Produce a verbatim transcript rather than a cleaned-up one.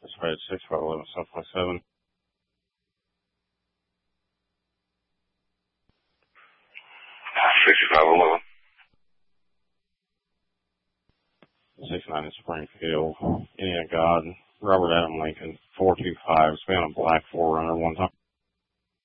Dispatch six five one one seven five seven. sixty-five eleven. six nine in Springfield. Indiana God. Robert Adam Lincoln. four two five. It's been on black